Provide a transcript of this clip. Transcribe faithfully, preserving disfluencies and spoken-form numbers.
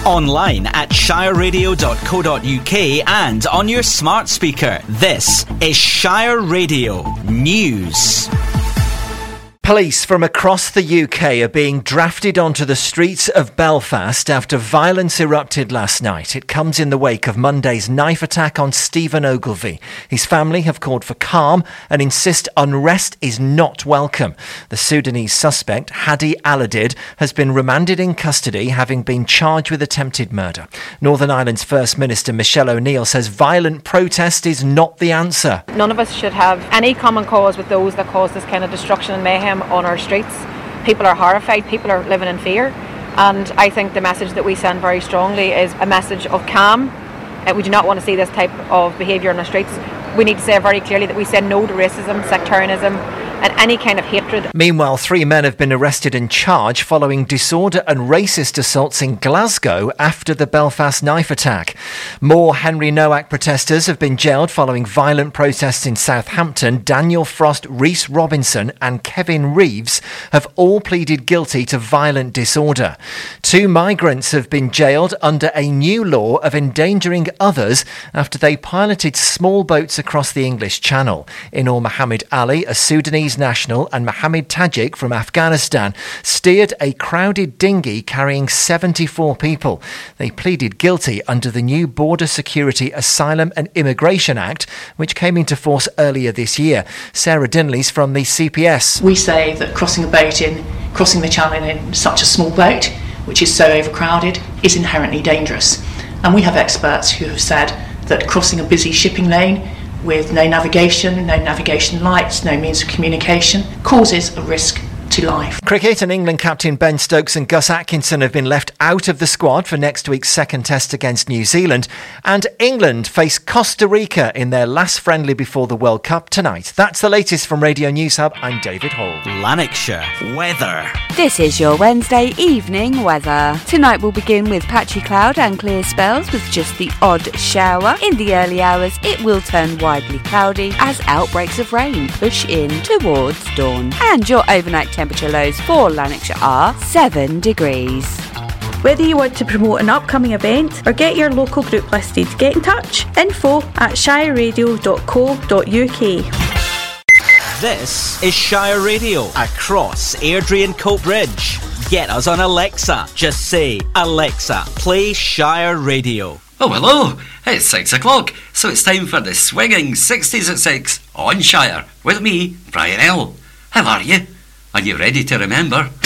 Online at shire radio dot co dot uk and on your smart speaker. This is Shire Radio News. Police from across the U K are being drafted onto the streets of Belfast after violence erupted last night. It comes in the wake of Monday's knife attack on Stephen Ogilvie. His family have called for calm and insist unrest is not welcome. The Sudanese suspect, Hadi Aladid, has been remanded in custody, having been charged with attempted murder. Northern Ireland's First Minister Michelle O'Neill says violent protest is not the answer. None of us should have any common cause with those that cause this kind of destruction and mayhem on our streets. People are horrified, people are living in fear, and I think the message that we send very strongly is a message of calm. Uh, we do not want to see this type of behaviour on the streets. We need to say very clearly that we say no to racism, sectarianism and any kind of hatred. Meanwhile, three men have been arrested and charged following disorder and racist assaults in Glasgow after the Belfast knife attack. More Henry Nowak protesters have been jailed following violent protests in Southampton. Daniel Frost, Rhys Robinson and Kevin Reeves have all pleaded guilty to violent disorder. Two migrants have been jailed under a new law of endangering others after they piloted small boats across the English Channel. Inor Mohammed Ali, a Sudanese national, and Mohammed Tajik from Afghanistan steered a crowded dinghy carrying seventy-four people. They pleaded guilty under the new Border Security, Asylum and Immigration Act, which came into force earlier this year. Sarah Dinley's from the C P S. We say that crossing a boat in, crossing the channel in such a small boat, which is so overcrowded, is inherently dangerous. And we have experts who have said that crossing a busy shipping lane with no navigation, no navigation lights, no means of communication, causes a risk to life. Cricket, and England captain Ben Stokes and Gus Atkinson have been left out of the squad for next week's second test against New Zealand. And England face Costa Rica in their last friendly before the World Cup tonight. That's the latest from Radio News Hub. I'm David Hall. Lanarkshire weather. This is your Wednesday evening weather. Tonight will begin with patchy cloud and clear spells with just the odd shower. In the early hours, it will turn widely cloudy as outbreaks of rain push in towards dawn. And your overnight temperature lows for Lanarkshire are seven degrees. Whether you want to promote an upcoming event or get your local group listed, get in touch. Info at shire radio dot co dot uk. This is Shire Radio across Airdrie and Coatbridge. Get us on Alexa. Just say, Alexa, play Shire Radio. Oh, hello. It's six o'clock, so it's time for the swinging sixties at six on Shire with me, Brian L. How are you? Are you ready to remember